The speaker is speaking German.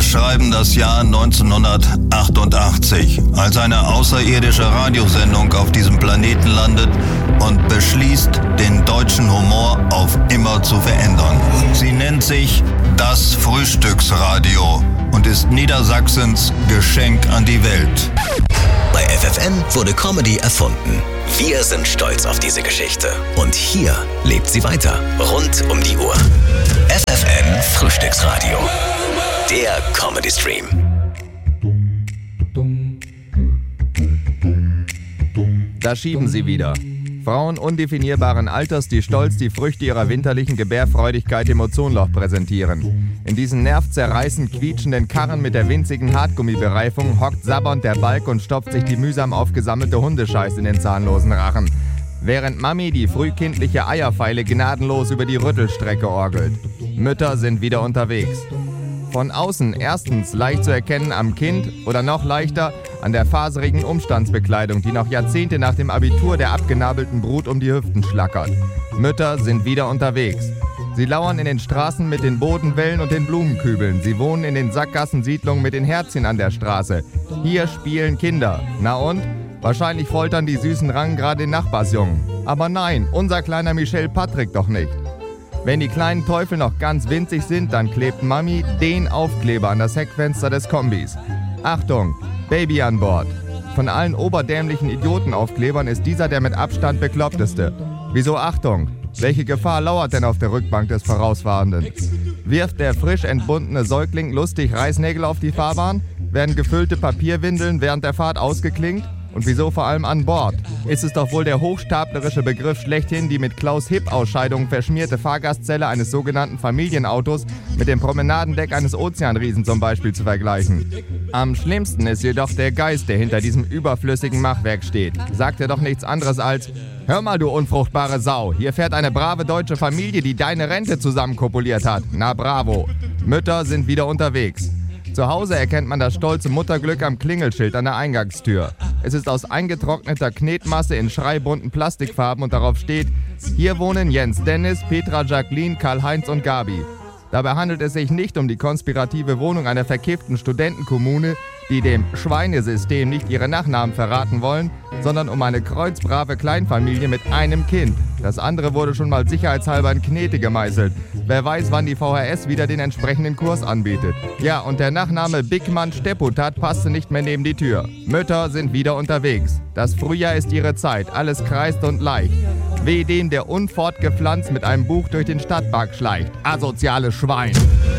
schreiben das Jahr 1988, als eine außerirdische Radiosendung auf diesem Planeten landet und beschließt, den deutschen Humor auf immer zu verändern. Sie nennt sich das Frühstücksradio und ist Niedersachsens Geschenk an die Welt. Bei FFN wurde Comedy erfunden. Wir sind stolz auf diese Geschichte. Und hier lebt sie weiter. Rund um die Uhr. FFN Frühstücksradio. Der Comedy Stream. Da schieben sie wieder. Frauen undefinierbaren Alters, die stolz die Früchte ihrer winterlichen Gebärfreudigkeit im Ozonloch präsentieren. In diesen nervzerreißend quietschenden Karren mit der winzigen Hartgummibereifung hockt sabbernd der Balk und stopft sich die mühsam aufgesammelte Hundescheiß in den zahnlosen Rachen. Während Mami die frühkindliche Eierfeile gnadenlos über die Rüttelstrecke orgelt. Mütter sind wieder unterwegs. Von außen erstens leicht zu erkennen am Kind oder noch leichter an der faserigen Umstandsbekleidung, die noch Jahrzehnte nach dem Abitur der abgenabelten Brut um die Hüften schlackert. Mütter sind wieder unterwegs. Sie lauern in den Straßen mit den Bodenwellen und den Blumenkübeln. Sie wohnen in den Sackgassensiedlungen mit den Herzchen an der Straße. Hier spielen Kinder. Na und? Wahrscheinlich foltern die süßen Rangen gerade den Nachbarsjungen. Aber nein, unser kleiner Michel Patrick doch nicht. Wenn die kleinen Teufel noch ganz winzig sind, dann klebt Mami den Aufkleber an das Heckfenster des Kombis. Achtung, Baby an Bord. Von allen oberdämlichen Idiotenaufklebern ist dieser der mit Abstand bekloppteste. Wieso Achtung? Welche Gefahr lauert denn auf der Rückbank des Vorausfahrenden? Wirft der frisch entbundene Säugling lustig Reißnägel auf die Fahrbahn? Werden gefüllte Papierwindeln während der Fahrt ausgeklingt? Und wieso vor allem an Bord? Ist es doch wohl der hochstaplerische Begriff schlechthin, die mit Klaus-Hipp-Ausscheidungen verschmierte Fahrgastzelle eines sogenannten Familienautos mit dem Promenadendeck eines Ozeanriesen zum Beispiel zu vergleichen. Am schlimmsten ist jedoch der Geist, der hinter diesem überflüssigen Machwerk steht. Sagt er doch nichts anderes als: Hör mal, du unfruchtbare Sau, hier fährt eine brave deutsche Familie, die deine Rente zusammenkopuliert hat. Na bravo. Mütter sind wieder unterwegs. Zu Hause erkennt man das stolze Mutterglück am Klingelschild an der Eingangstür. Es ist aus eingetrockneter Knetmasse in schreibunten Plastikfarben und darauf steht: Hier wohnen Jens, Dennis, Petra, Jacqueline, Karl-Heinz und Gabi. Dabei handelt es sich nicht um die konspirative Wohnung einer verkifften Studentenkommune, die dem Schweinesystem nicht ihre Nachnamen verraten wollen, sondern um eine kreuzbrave Kleinfamilie mit einem Kind. Das andere wurde schon mal sicherheitshalber in Knete gemeißelt. Wer weiß, wann die VHS wieder den entsprechenden Kurs anbietet. Ja, und der Nachname Bigmann Stepputat passte nicht mehr neben die Tür. Mütter sind wieder unterwegs. Das Frühjahr ist ihre Zeit, alles kreist und leicht. Weh dem, der unfortgepflanzt mit einem Buch durch den Stadtpark schleicht. Asoziales Schwein.